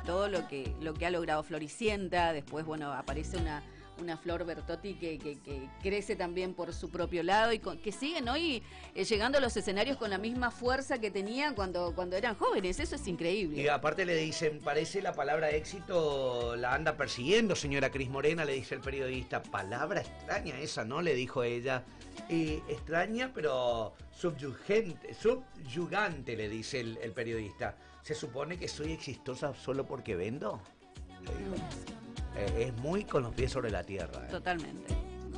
todo lo que ha logrado Floricienta. Después, bueno, aparece una Flor Bertotti que crece también por su propio lado y que siguen hoy llegando a los escenarios con la misma fuerza que tenían cuando eran jóvenes. Eso es increíble. Y aparte le dicen, parece la palabra éxito la anda persiguiendo, señora Cris Morena, le dice el periodista. Palabra extraña esa, ¿no? Le dijo ella. Extraña, pero subyugante, le dice el periodista. ¿Se supone que soy exitosa solo porque vendo? Le digo. Es muy con los pies sobre la tierra. Totalmente.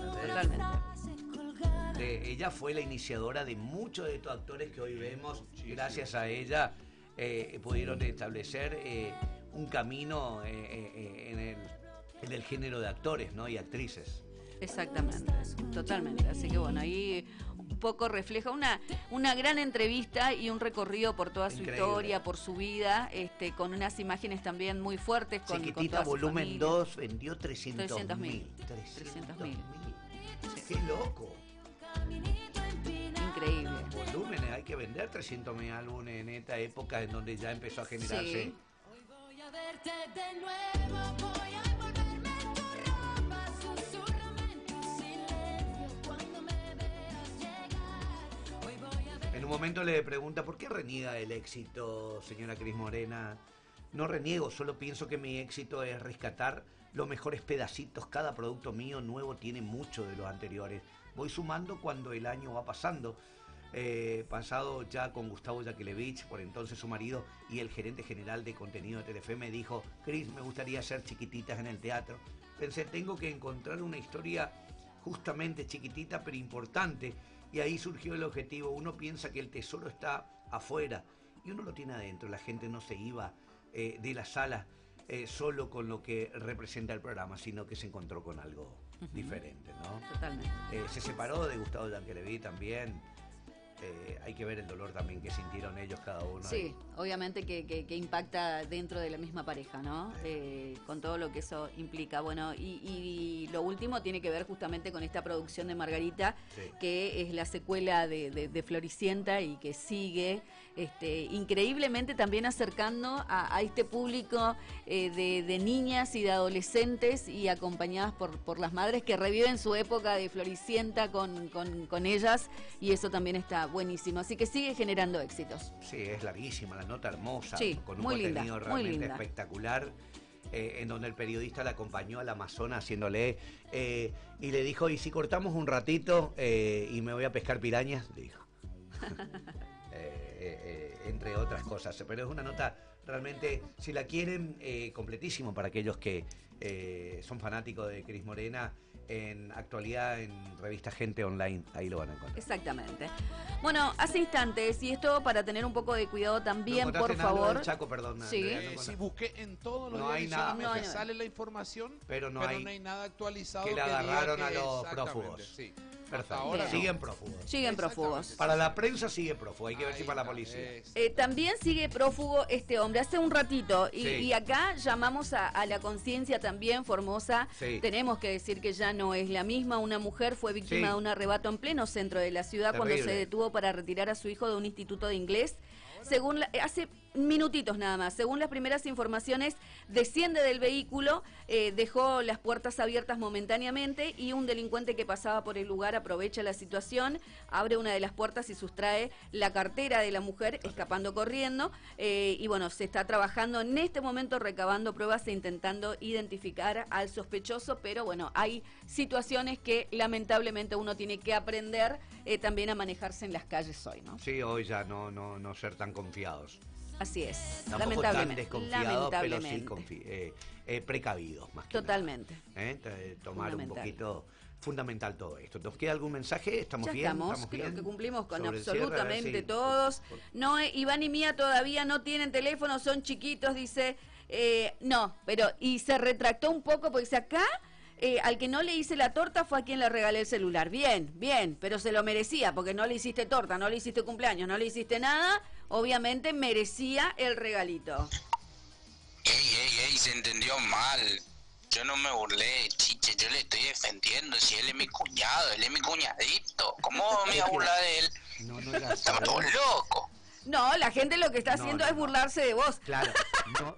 Ella fue la iniciadora de muchos de estos actores que hoy vemos. Gracias a ella pudieron establecer un camino en el género de actores, ¿no? Y actrices. Exactamente, totalmente. Así que bueno, ahí un poco refleja una gran entrevista y un recorrido por toda su historia, por su vida, con unas imágenes también muy fuertes. Chiquitita, con volumen 2, vendió 300.000. 300.000. ¡Qué loco! Increíble. Volúmenes, hay que vender 300.000 álbumes en esta época en donde ya empezó a generarse. Sí. Hoy voy a verte de nuevo, voy a envolverme en tu ropa, susurrame en tu silencio cuando me veas llegar. Hoy voy a verte. En un momento le pregunta, ¿por qué reniega del éxito, señora Cris Morena? No reniego, solo pienso que mi éxito es rescatar los mejores pedacitos. Cada producto mío nuevo tiene mucho de los anteriores. Voy sumando cuando el año va pasando. Pasado ya con Gustavo Yakelevich, por entonces su marido, y el gerente general de contenido de Telefe, me dijo: Cris, me gustaría hacer chiquititas en el teatro. Pensé, tengo que encontrar una historia justamente chiquitita pero importante, y ahí surgió el objetivo. Uno piensa que el tesoro está afuera y uno lo tiene adentro. La gente no se iba de la sala solo con lo que representa el programa, sino que se encontró con algo diferente, ¿no? Totalmente. Se separó de Gustavo Yakelevich también. Hay que ver el dolor también que sintieron ellos cada uno. Sí, obviamente que impacta dentro de la misma pareja, ¿no? Con todo lo que eso implica. Bueno, y lo último tiene que ver justamente con esta producción de Margarita, sí, que es la secuela de Floricienta y que sigue increíblemente también acercando a este público de niñas y de adolescentes, y acompañadas por las madres que reviven su época de Floricienta con ellas, y eso también está buenísimo, así que sigue generando éxitos. Sí, es larguísima, la nota hermosa, sí, con un contenido realmente espectacular, en donde el periodista la acompañó al Amazonas haciéndole, y le dijo, ¿y si cortamos un ratito y me voy a pescar pirañas? Le dijo. Entre otras cosas, pero es una nota realmente, si la quieren, completísimo para aquellos que son fanáticos de Cris Morena. En actualidad en revista Gente Online, ahí lo van a encontrar. Exactamente. Bueno, hace instantes, y esto para tener un poco de cuidado también, por favor. Del Chaco, perdón. Sí. Sí, busqué en todos los no hay nada, me sale la información, pero no hay nada actualizado que le agarraron a los prófugos. Sí. Perfecto. Ahora siguen prófugos. Siguen prófugos. Para la prensa sigue prófugo, hay que ver si para la policía. También sigue prófugo este hombre, hace un ratito, sí, y acá llamamos a la conciencia también, Formosa. Sí. Tenemos que decir que ya no es la misma. Una mujer fue víctima de un arrebato en pleno centro de la ciudad. Terrible. Cuando se detuvo para retirar a su hijo de un instituto de inglés. Según hace minutitos nada más, según las primeras informaciones, desciende del vehículo, dejó las puertas abiertas momentáneamente, y un delincuente que pasaba por el lugar aprovecha la situación, abre una de las puertas y sustrae la cartera de la mujer, escapando corriendo, y bueno, se está trabajando en este momento recabando pruebas e intentando identificar al sospechoso, pero bueno, hay situaciones que lamentablemente uno tiene que aprender también a manejarse en las calles hoy, ¿no? Sí, hoy ya no ser tan confiados. Así es, tampoco tan desconfiados, pero sí precavidos más que totalmente nada. Tomar un poquito, fundamental todo esto. ¿Nos queda algún mensaje? ¿Estamos ya bien? Estamos creo bien? Que cumplimos con sobre absolutamente cierre, todos. No, Iván y Mía todavía no tienen teléfono, son chiquitos, dice. No, pero y se retractó un poco porque dice acá. Al que no le hice la torta fue a quien le regalé el celular. Bien, pero se lo merecía, porque no le hiciste torta, no le hiciste cumpleaños, no le hiciste nada. Obviamente merecía el regalito. Ey, se entendió mal. Yo no me burlé, chiche, yo le estoy defendiendo. Si él es mi cuñado, él es mi cuñadito. ¿Cómo me voy a burlar de él? No era Estamos todos locos. No, la gente lo que está haciendo es burlarse de vos. Claro,